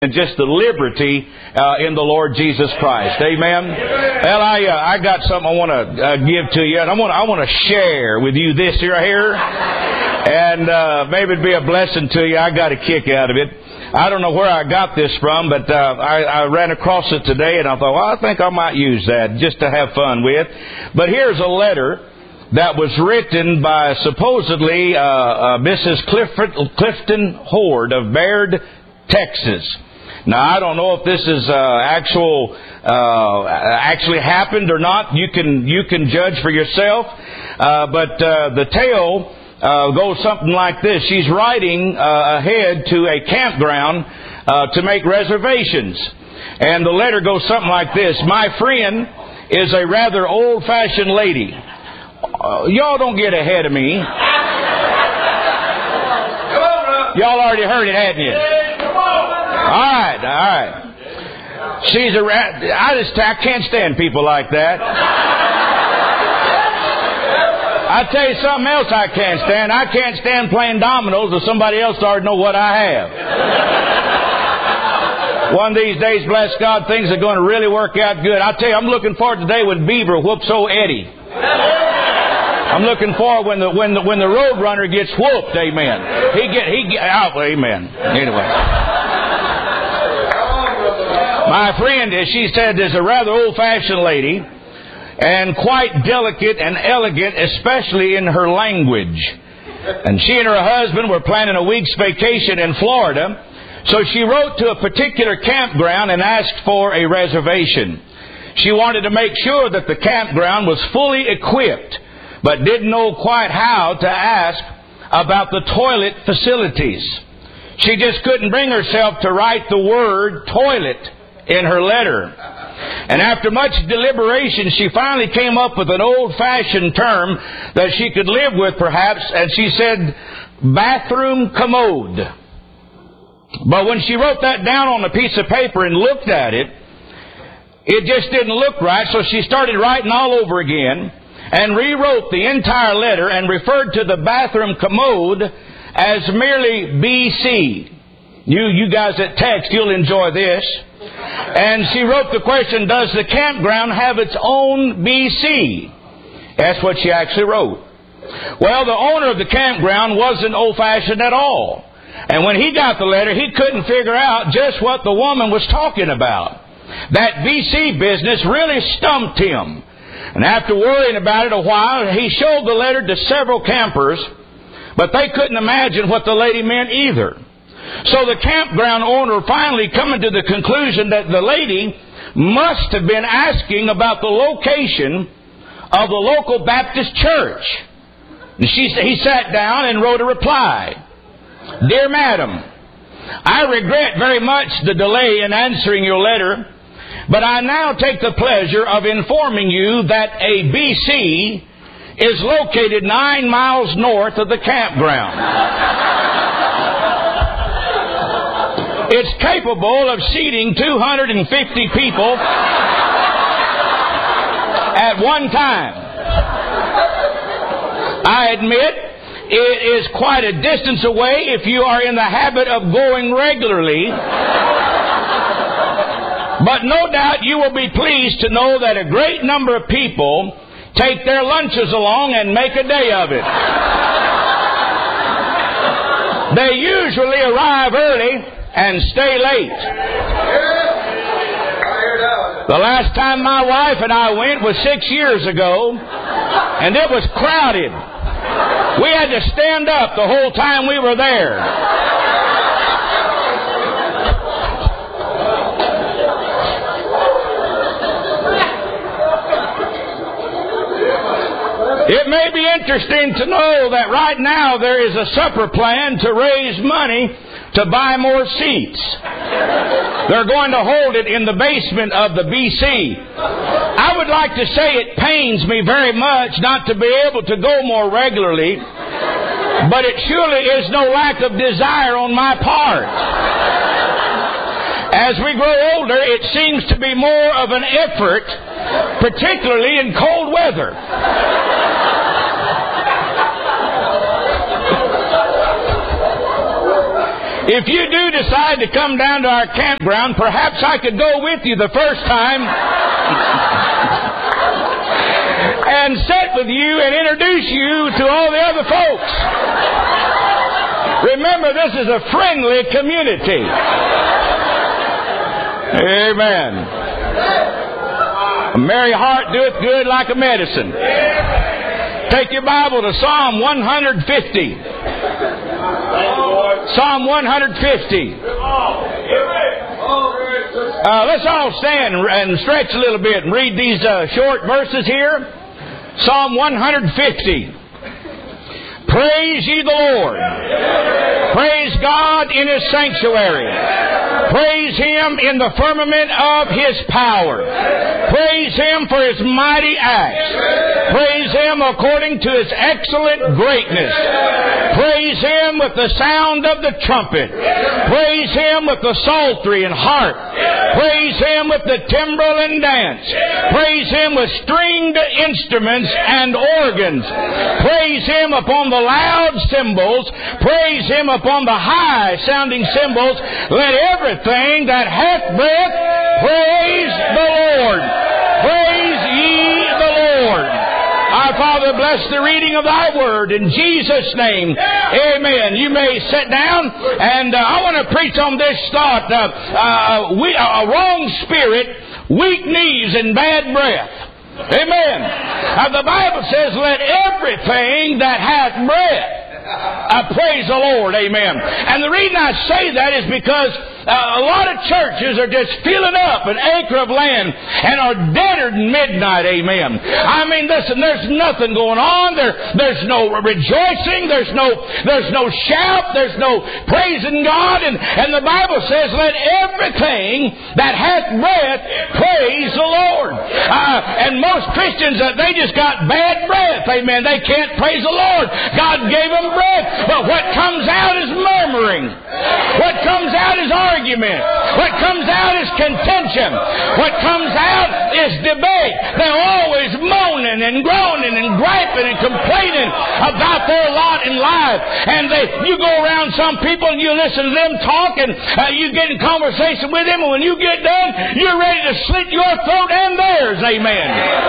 and just the liberty in the Lord Jesus Christ. Amen. Well, I got something I want to give to you, and I want to share with you this right here, and maybe it'd be a blessing to you. I got a kick out of it. I don't know where I got this from, but I ran across it today, and I thought, well, I think I might use that just to have fun with. But here's a letter that was written by supposedly Mrs. Clifton Horde of Baird, Texas. Now, I don't know if this is actually happened or not. You can judge for yourself. But the tale goes something like this. She's riding ahead to a campground to make reservations. And the letter goes something like this. My friend is a rather old-fashioned lady. Y'all don't get ahead of me. Y'all already heard it, hadn't you? All right. I can't stand people like that. I tell you something else I can't stand. I can't stand playing dominoes with somebody else already know what I have. One of these days, bless God, things are going to really work out good. I tell you, I'm looking forward to the day when Beaver whoops old Eddie. I'm looking forward when the road runner gets whooped. Amen. He get out. Amen. Anyway. My friend, as she said, is a rather old-fashioned lady and quite delicate and elegant, especially in her language. And she and her husband were planning a week's vacation in Florida, so she wrote to a particular campground and asked for a reservation. She wanted to make sure that the campground was fully equipped, but didn't know quite how to ask about the toilet facilities. She just couldn't bring herself to write the word toilet in her letter. And after much deliberation, she finally came up with an old-fashioned term that she could live with, perhaps, and she said, bathroom commode. But when she wrote that down on a piece of paper and looked at it, it just didn't look right, so she started writing all over again and rewrote the entire letter and referred to the bathroom commode as merely BC. You guys that text, you'll enjoy this. And she wrote the question, does the campground have its own BC? That's what she actually wrote. Well, the owner of the campground wasn't old-fashioned at all. And when he got the letter, he couldn't figure out just what the woman was talking about. That BC business really stumped him. And after worrying about it a while, he showed the letter to several campers, but they couldn't imagine what the lady meant either. So the campground owner finally coming to the conclusion that the lady must have been asking about the location of the local Baptist church. And he sat down and wrote a reply. Dear Madam, I regret very much the delay in answering your letter, but I now take the pleasure of informing you that a BC is located 9 miles north of the campground. It's capable of seating 250 people at one time. I admit it is quite a distance away if you are in the habit of going regularly. But no doubt you will be pleased to know that a great number of people take their lunches along and make a day of it. They usually arrive early and stay late. The last time my wife and I went was 6 years ago, and it was crowded. We had to stand up the whole time we were there. It may be interesting to know that right now there is a supper plan to raise money to buy more seats. They're going to hold it in the basement of the BC. I would like to say it pains me very much not to be able to go more regularly, but it surely is no lack of desire on my part. As we grow older, it seems to be more of an effort, particularly in cold weather. If you do decide to come down to our campground, perhaps I could go with you the first time and sit with you and introduce you to all the other folks. Remember, this is a friendly community. Amen. A merry heart doeth good like a medicine. Take your Bible to Psalm 150. Psalm 150. Let's all stand and stretch a little bit and read these short verses here. Psalm 150. Praise ye the Lord. Praise God in His sanctuary. Praise Him in the firmament of His power. Praise Him for His mighty acts. Praise Him according to His excellent greatness. Praise Him with the sound of the trumpet. Praise Him with the psaltery and harp. Praise Him with the timbrel and dance. Praise Him with stringed instruments and organs. Praise Him upon the loud cymbals. Praise Him upon the high sounding cymbals. Let everything that hath breath praise the Lord. Praise ye the Lord. Our Father, bless the reading of Thy Word in Jesus' name. Amen. You may sit down, and I want to preach on this thought. A wrong spirit, weak knees, and bad breath. Amen. The Bible says, let everything that hath breath praise the Lord. Amen. And the reason I say that is because a lot of churches are just filling up an acre of land and are deader than midnight. Amen. I mean, listen, there's nothing going on. There's no rejoicing. There's no shout. There's no praising God. And the Bible says, let everything that hath breath praise the Lord. And most Christians, they just got bad breath. Amen. They can't praise the Lord. God gave them breath. But what comes out is murmuring. What comes out is argument. What comes out is contention. What comes out is debate. They're always moaning and groaning and griping and complaining about their lot in life. And you go around some people and you listen to them talk, and you get in conversation with them, and when you get done, you're ready to slit your throat and theirs. Amen.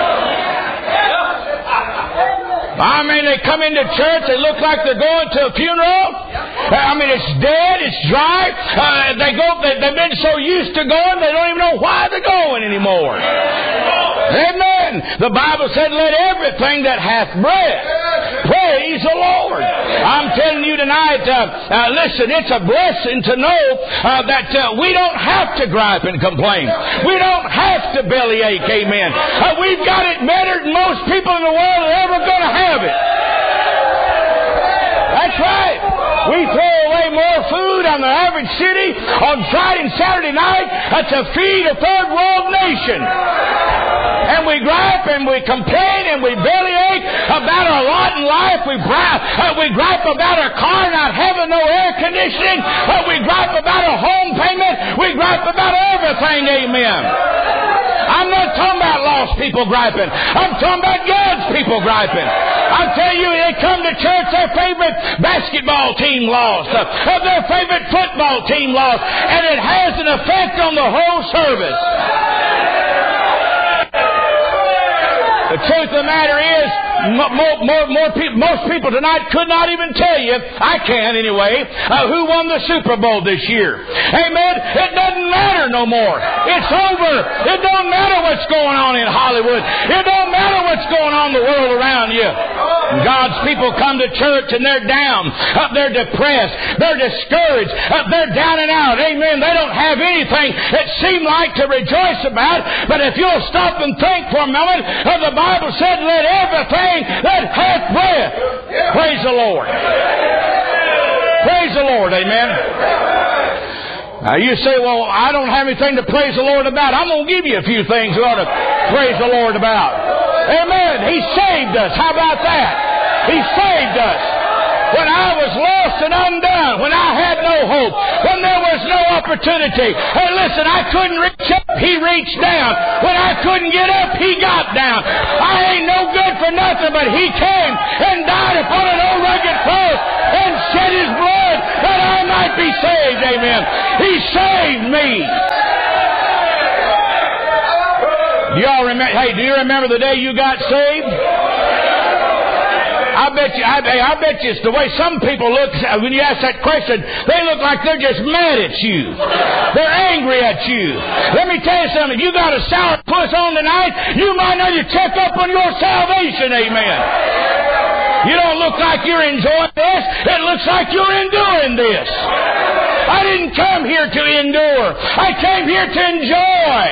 I mean, they come into church, they look like they're going to a funeral. I mean, it's dead, it's dry. They've been so used to going, they don't even know why they're going anymore. Amen. The Bible said, let everything that hath breath praise the Lord. I'm telling you tonight, listen, it's a blessing to know that we don't have to gripe and complain. We don't have to bellyache. Amen. We've got it better than most people in the world are ever going to have it. That's right. We throw away more food on the average city on Friday and Saturday night to feed a third world nation. And we gripe and we complain and we bellyache about our lot in life. We gripe about our car not having no air conditioning. We gripe about our home payment. We gripe about everything. Amen. I'm not talking about lost people griping. I'm talking about God's people griping. I tell you, they come to church, their favorite basketball team lost, their favorite football team lost, and it has an effect on the whole service. The truth of the matter is, most people tonight could not even tell you, I can anyway, who won the Super Bowl this year. Amen? It doesn't matter no more. It's over. It don't matter what's going on in Hollywood. It don't matter what's going on in the world around you. God's people come to church and they're down. They're depressed. They're discouraged. They're down and out. Amen. They don't have anything that seem like to rejoice about. But if you'll stop and think for a moment, the Bible said, let everything that hath breath praise the Lord. Praise the Lord. Amen. Now you say, well, I don't have anything to praise the Lord about. I'm going to give you a few things we ought to praise the Lord about. Amen. He saved us. How about that? He saved us. When I was lost and undone, when I had no hope, when there was no opportunity. Hey, listen, I couldn't reach up, He reached down. When I couldn't get up, He got down. I ain't no good for nothing, but He came and died upon an old rugged cross and shed His blood that I might be saved. Amen. He saved me. Do y'all remember? Hey, do you remember the day you got saved? I bet you it's the way some people look when you ask that question. They look like they're just mad at you. They're angry at you. Let me tell you something. If you got a sour puss on tonight, you might need to check up on your salvation. Amen. You don't look like you're enjoying this. It looks like you're enduring this. I didn't come here to endure. I came here to enjoy.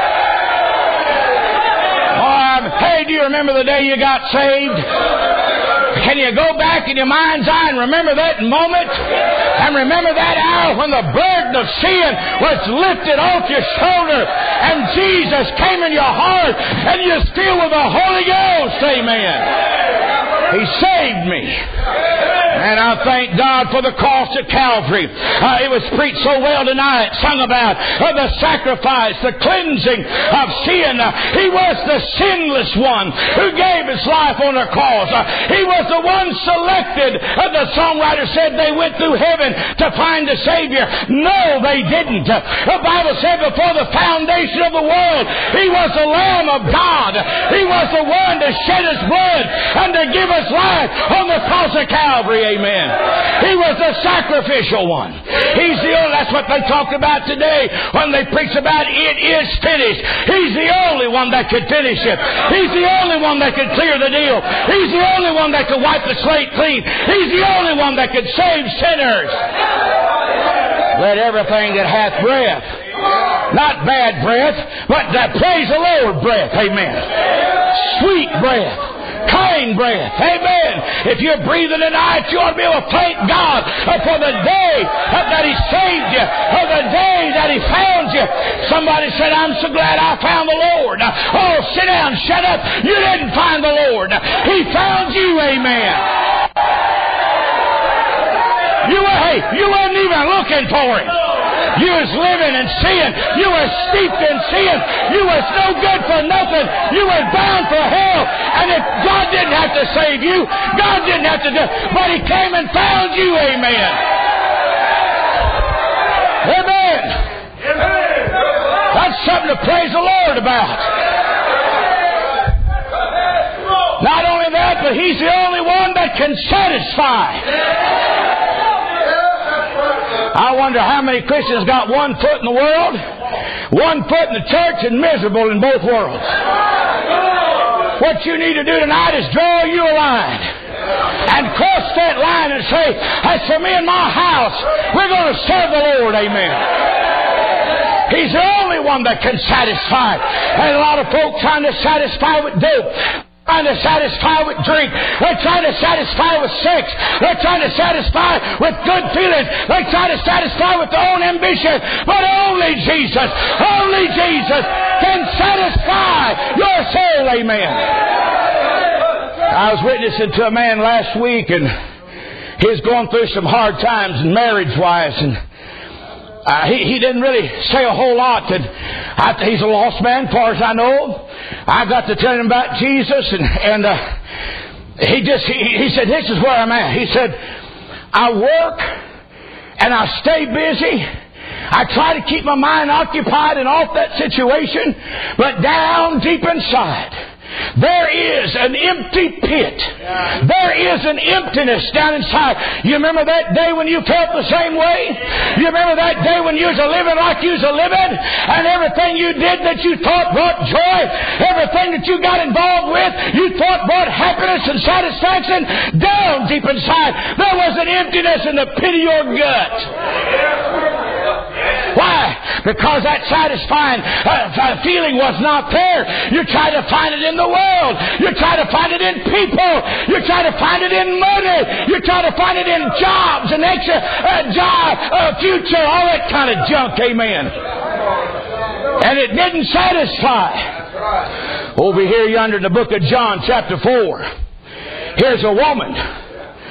Hey, do you remember the day you got saved? Can you go back in your mind's eye and remember that moment? And remember that hour when the burden of sin was lifted off your shoulder and Jesus came in your heart and you're filled with the Holy Ghost. Amen. He saved me. And I thank God for the cross at Calvary. It was preached so well tonight, sung about the sacrifice, the cleansing of sin. He was the sinless one who gave His life on the cross. He was the one selected. The songwriter said they went through heaven to find a Savior. No, they didn't. The Bible said before the foundation of the world, He was the Lamb of God. He was the one to shed His blood and to give us life on the cross of Calvary. Amen. He was the sacrificial one. He's the only, that's what they talked about today when they preach about it is finished. He's the only one that could finish it. He's the only one that could clear the deal. He's the only one that could wipe the slate clean. He's the only one that could save sinners. Let everything that hath breath, not bad breath, but that praise the Lord breath. Amen. Sweet breath. Kind breath. Amen. If you're breathing tonight, you ought to be able to thank God for the day that He saved you, for the day that He found you. Somebody said, I'm so glad I found the Lord. Oh, sit down, shut up. You didn't find the Lord. He found you. Amen. You weren't even looking for Him. You was living in sin. You were steeped in sin. You was no good for nothing. You were bound for hell. And if God didn't have to save you, God didn't have to do it. But He came and found you. Amen. Amen. That's something to praise the Lord about. Not only that, but He's the only one that can satisfy. I wonder how many Christians got one foot in the world, one foot in the church, and miserable in both worlds. What you need to do tonight is draw you a line and cross that line and say, as for me and my house, we're going to serve the Lord. Amen. He's the only one that can satisfy. And a lot of folk trying to satisfy with dope. Trying to satisfy with drink. They're trying to satisfy with sex. They're trying to satisfy with good feelings. They try to satisfy with their own ambition. But only Jesus can satisfy your soul. Amen. I was witnessing to a man last week, and he's going through some hard times marriage-wise, and he didn't really say a whole lot. That he's a lost man, as far as I know. I got to tell him about Jesus, and he said, this is where I'm at. He said, I work and I stay busy. I try to keep my mind occupied and off that situation, but down deep inside, there is an empty pit. There is an emptiness down inside. You remember that day when you felt the same way? You remember that day when you was living like you was living, and everything you did that you thought brought joy, everything that you got involved with, you thought brought happiness and satisfaction? Down deep inside, there was an emptiness in the pit of your gut. Why? Because that satisfying feeling was not there. You try to find it in the world. You try to find it in people. You try to find it in money. You try to find it in jobs and extra future, all that kind of junk. Amen. And it didn't satisfy. Over here yonder in the book of John chapter 4, here's a woman.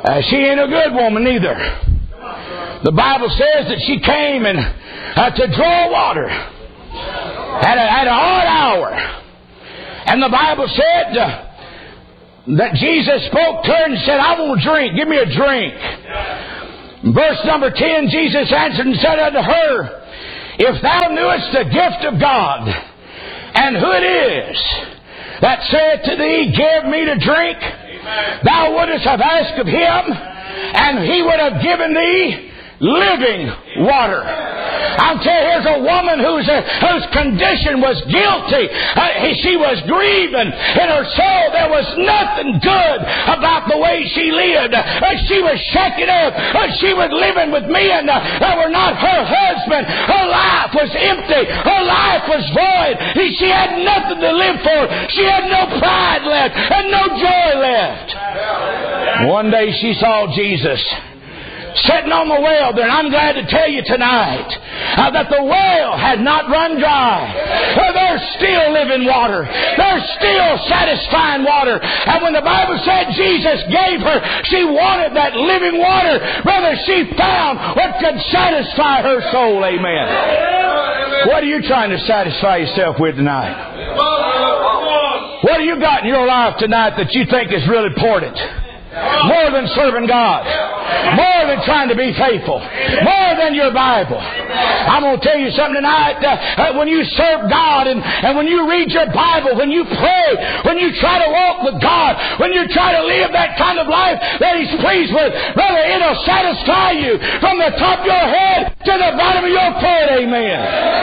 She ain't a good woman either. The Bible says that she came and to draw water at an odd hour. And the Bible said that Jesus spoke to her and said, I want a drink. Give me a drink. Verse number 10, Jesus answered and said unto her, if thou knewest the gift of God, and who it is that saith to thee, give me to drink, thou wouldest have asked of him, and he would have given thee living water. I'm telling you, here's a woman whose condition was guilty. She was grieving in her soul. There was nothing good about the way she lived. She was shaking up. She was living with men that were not her husband. Her life was empty. Her life was void. She had nothing to live for. She had no pride left and no joy left. One day she saw Jesus sitting on the well there, and I'm glad to tell you tonight that the well had not run dry. There's still living water. There's still satisfying water. And when the Bible said Jesus gave her, she wanted that living water. Brother, she found what could satisfy her soul. Amen. What are you trying to satisfy yourself with tonight? What have you got in your life tonight that you think is really important? More than serving God. More than trying to be faithful. More than your Bible. I'm going to tell you something tonight. When you serve God and when you read your Bible, when you pray, when you try to walk with God, when you try to live that kind of life that He's pleased with, brother, it'll satisfy you from the top of your head to the bottom of your foot. Amen.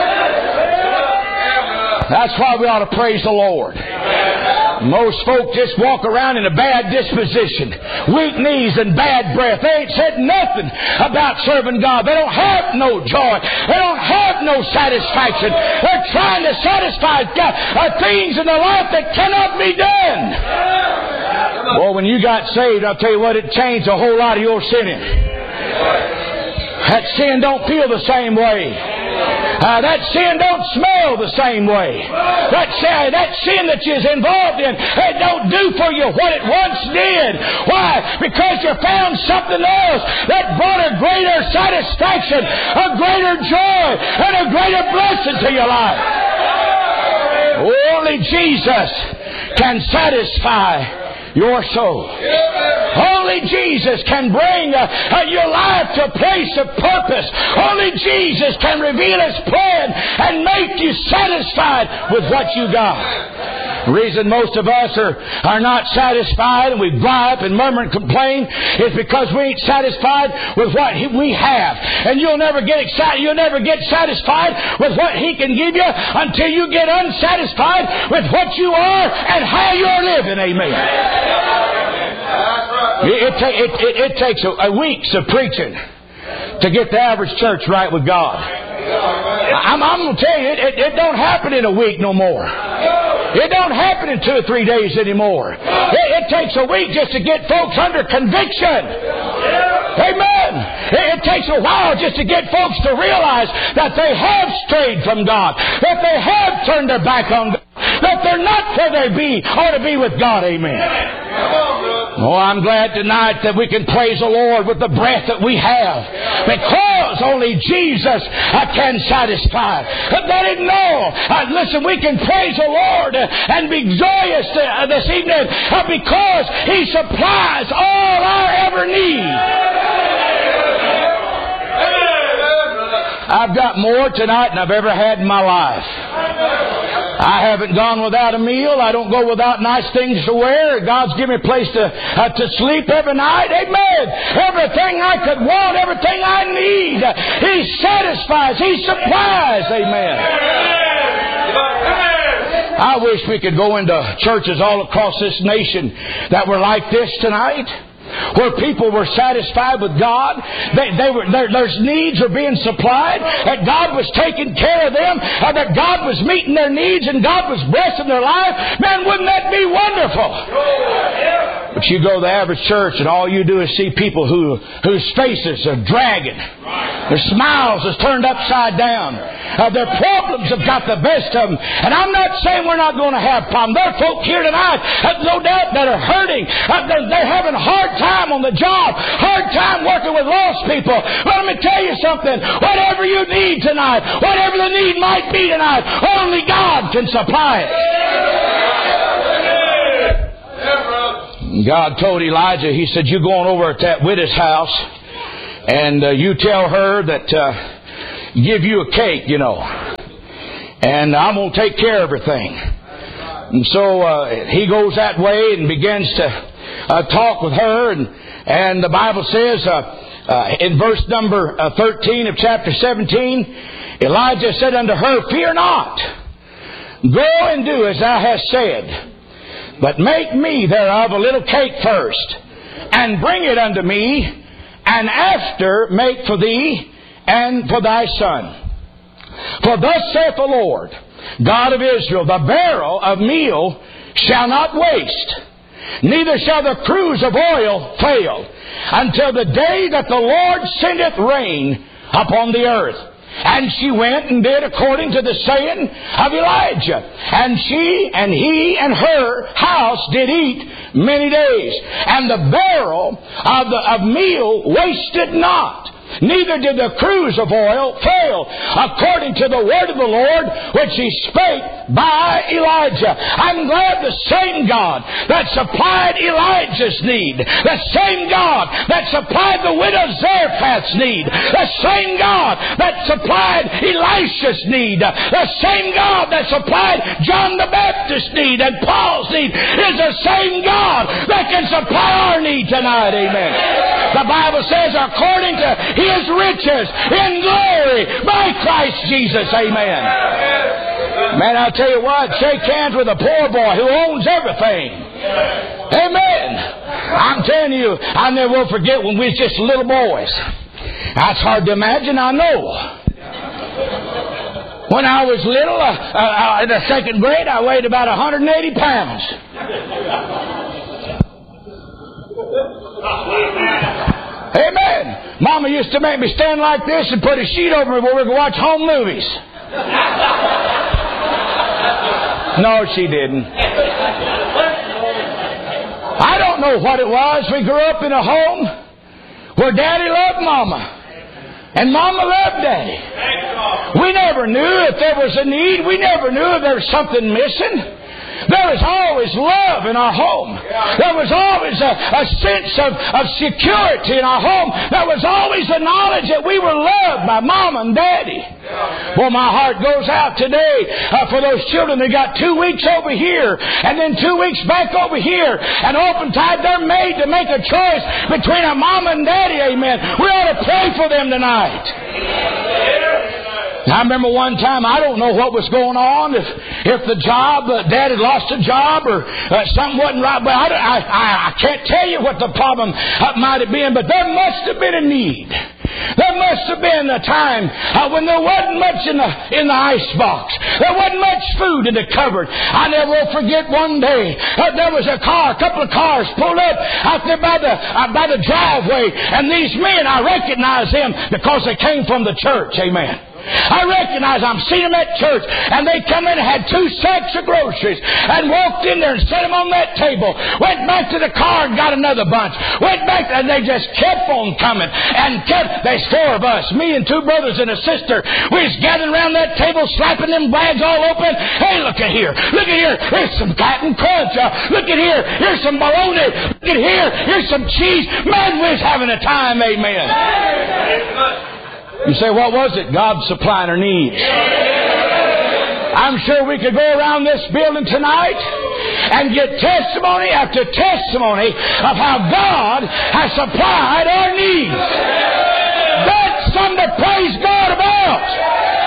That's why we ought to praise the Lord. Most folk just walk around in a bad disposition, weak knees and bad breath. They ain't said nothing about serving God. They don't have no joy. They don't have no satisfaction. They're trying to satisfy things in their life that cannot be done. Well, when you got saved, I'll tell you what, it changed a whole lot of your sinning. That sin don't feel the same way. That sin don't smell the same way. That sin that you're involved in, it don't do for you what it once did. Why? Because you found something else that brought a greater satisfaction, a greater joy, and a greater blessing to your life. Only Jesus can satisfy your soul. Only Jesus can bring your life to a place of purpose. Only Jesus can reveal His plan and make you satisfied with what you got. The reason most of us are not satisfied and we gripe and murmur and complain is because we ain't satisfied with what we have. And you'll never get excited. You'll never get satisfied with what He can give you until you get unsatisfied with what you are and how you're living. Amen. It takes a weeks of preaching to get the average church right with God. I'm going to tell you, it don't happen in a week no more. It don't happen in 2 or 3 days anymore. It takes a week just to get folks under conviction. Amen. It takes a while just to get folks to realize that they have strayed from God, that they have turned their back on God, that they're not where they ought to be with God. Amen. Oh, I'm glad tonight that we can praise the Lord with the breath that we have, because only Jesus can satisfy. Let Him know. Listen, we can praise the Lord and be joyous this evening because He supplies all our ever need. I've got more tonight than I've ever had in my life. I haven't gone without a meal. I don't go without nice things to wear. God's given me a place to sleep every night. Amen. Everything I could want, everything I need, He satisfies. He supplies. Amen. I wish we could go into churches all across this nation that were like this tonight, where people were satisfied with God. Their needs were being supplied, that God was taking care of them, that God was meeting their needs and God was blessing their life. Man, wouldn't that be wonderful? But you go to the average church and all you do is see people whose faces are dragging. Their smiles is turned upside down. Their problems have got the best of them. And I'm not saying we're not going to have problems. There are folk here tonight, no doubt, that are hurting. They're having a hard time on the job. Hard time working with lost people. But let me tell you something. Whatever you need tonight, whatever the need might be tonight, only God can supply it. God told Elijah, He said, you go on over at that widow's house and you tell her that give you a cake, you know, and I'm going to take care of everything. And so he goes that way and begins to talk with her, and the Bible says in verse number 13 of chapter 17, Elijah said unto her, fear not, go and do as thou hast said. But make me thereof a little cake first, and bring it unto me, and after make for thee and for thy son. For thus saith the Lord, God of Israel, the barrel of meal shall not waste, neither shall the cruse of oil fail, until the day that the Lord sendeth rain upon the earth. And she went and did according to the saying of Elijah. And she and he and her house did eat many days. And the barrel of meal wasted not, neither did the cruse of oil fail, according to the word of the Lord which He spake by Elijah. I'm glad the same God that supplied Elijah's need, the same God that supplied the widow Zarephath's need, the same God that supplied Elisha's need, the same God that supplied John the Baptist's need and Paul's need, is the same God that can supply our need tonight. Amen. The Bible says, according to His riches in glory by Christ Jesus. Amen. Man, I'll tell you what, shake hands with a poor boy who owns everything. Amen. I'm telling you, I never will forget when we was just little boys. That's hard to imagine, I know. When I was little, in the second grade, I weighed about 180 pounds. Amen. Mama used to make me stand like this and put a sheet over me where we could watch home movies. No, she didn't. I don't know what it was. We grew up in a home where Daddy loved Mama and Mama loved Daddy. We never knew if there was a need. We never knew if there was something missing. There was always love in our home. There was always a sense of security in our home. There was always the knowledge that we were loved by Mom and Daddy. Well, my heart goes out today for those children that got 2 weeks over here and then 2 weeks back over here. And oftentimes they're made to make a choice between a Mom and Daddy. Amen. We ought to pray for them tonight. I remember one time, I don't know what was going on, if the job, Dad had lost a job or something wasn't right, but I can't tell you what the problem might have been, but there must have been a need. There must have been a time when there wasn't much in the icebox. There wasn't much food in the cupboard. I never will forget one day, there was a couple of cars pulled up out there by the driveway, and these men, I recognized them because they came from the church. Amen. I recognize I'm seeing them at church, and they come in and had 2 sacks of groceries and walked in there and set them on that table. Went back to the car and got another bunch. Went back, and they just kept on coming. And there's 4 of us, me and 2 brothers and a sister. We was gathering around that table, slapping them bags all open. Hey, look at here. Look at here. Here's some Captain Crunch. Look at here. Here's some bologna. Look at here. Here's some cheese. Man, we was having a time. Amen. You say, what was it? God supplying our needs. I'm sure we could go around this building tonight and get testimony after testimony of how God has supplied our needs. That's something to praise God about.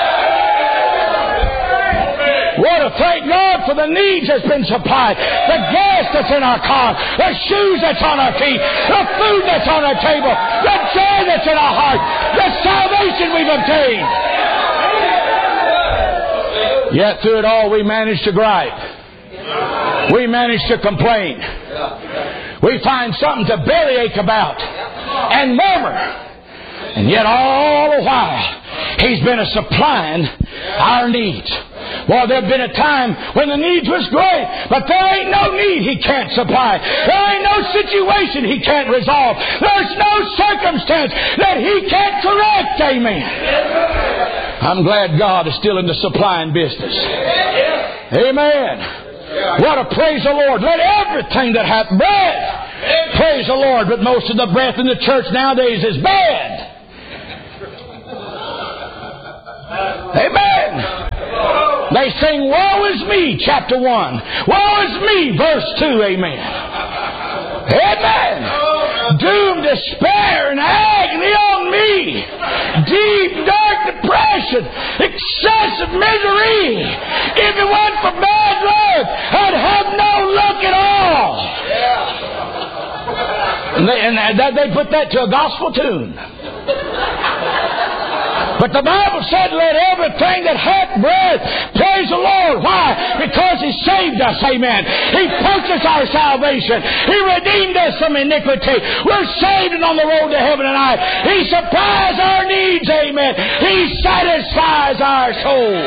What to thank God for the needs that's been supplied. The gas that's in our car. The shoes that's on our feet. The food that's on our table. The joy that's in our heart. The salvation we've obtained. Yet through it all we managed to gripe. We managed to complain. We find something to bellyache about and murmur. And yet all the while, He's been supplying our needs. Well, there's been a time when the needs was great, but there ain't no need He can't supply. There ain't no situation He can't resolve. There's no circumstance that He can't correct. Amen. I'm glad God is still in the supplying business. Amen. What a praise the Lord. Let everything that hath breath praise the Lord. But most of the breath in the church nowadays is bad. Amen. They sing, woe is me, chapter 1. Woe is me, verse 2. Amen. Amen. Doom, despair, and agony on me. Deep, dark depression. Excessive misery. If it weren't for bad luck, I'd have no luck at all. And they put that to a gospel tune. But the Bible said, let everything that hath breath praise the Lord. Why? Because He saved us. Amen. He purchased our salvation. He redeemed us from iniquity. We're saved and on the road to heaven tonight. He supplies our needs. Amen. He satisfies our soul.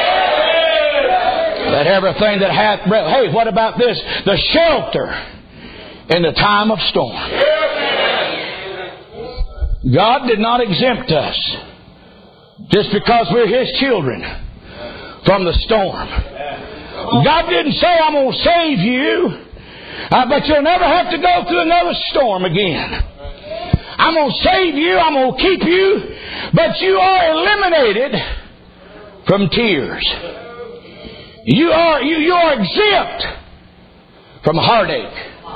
Let everything that hath breath. Hey, what about this? The shelter in the time of storm. God did not exempt us just because we're His children from the storm. God didn't say, I'm going to save you, but you'll never have to go through another storm again. I'm going to save you, I'm going to keep you, but you are eliminated from tears. You are exempt from heartache.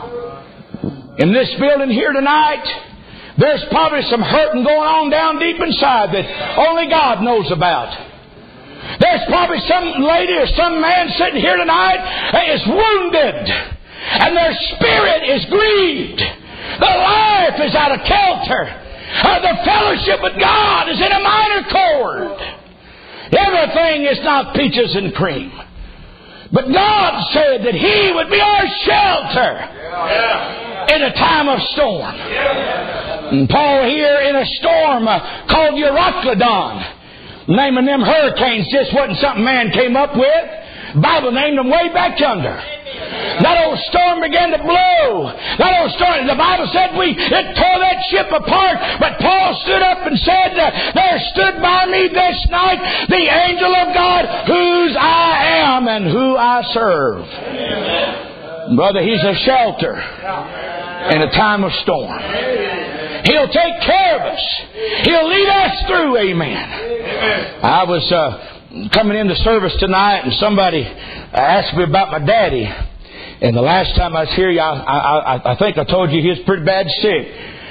In this building here tonight, there's probably some hurting going on down deep inside that only God knows about. There's probably some lady or some man sitting here tonight that is wounded, and their spirit is grieved. Their life is out of kilter. The fellowship with God is in a minor chord. Everything is not peaches and cream. But God said that He would be our shelter in a time of storm. And Paul here in a storm called Euroclydon. Naming them hurricanes just wasn't something man came up with. The Bible named them way back yonder. That old storm began to blow. That old storm, the Bible said it tore that ship apart. But Paul stood up and said, there stood by me this night the angel of God, whose I am and who I serve. Amen. Brother, He's a shelter in a time of storm. He'll take care of us. He'll lead us through. Amen. I was coming into service tonight, and somebody asked me about my daddy. And the last time I was here, I think I told you he was pretty bad sick.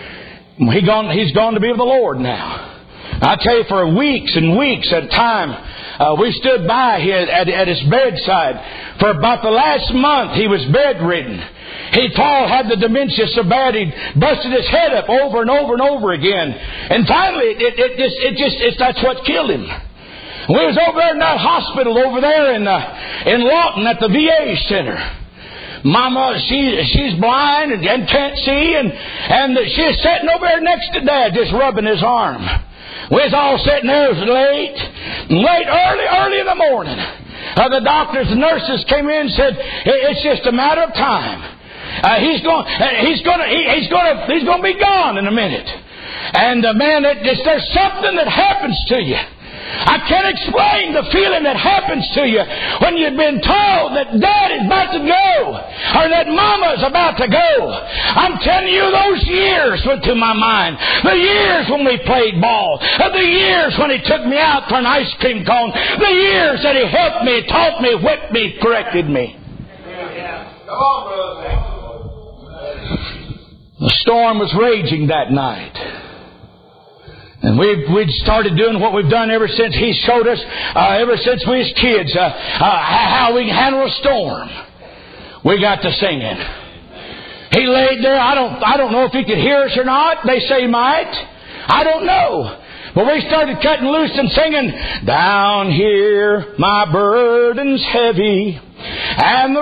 He's gone to be with the Lord now. I tell you, for weeks and weeks at a time, we stood by at his bedside. For about the last month, he was bedridden. Paul had the dementia so bad he busted his head up over and over and over again. And finally, that's what killed him. We was over there in that hospital over there in Lawton at the VA center. Mama, she's blind and can't see, and she's sitting over there next to Dad, just rubbing his arm. We was all sitting there. It was late, early in the morning. The doctors and nurses came in and said, it's just a matter of time. He's going to be gone in a minute. And man, there's something that happens to you. I can't explain the feeling that happens to you when you've been told that Dad is about to go or that Mama is about to go. I'm telling you, those years went through my mind. The years when we played ball. The years when He took me out for an ice cream cone. The years that He helped me, taught me, whipped me, corrected me. Come on, brother. The storm was raging that night. And we'd started doing what we've done ever since He showed us, ever since we was kids, how we can handle a storm. We got to singing. He laid there. I don't know if He could hear us or not. They say He might. I don't know. But we started cutting loose and singing, down here my burden's heavy, and the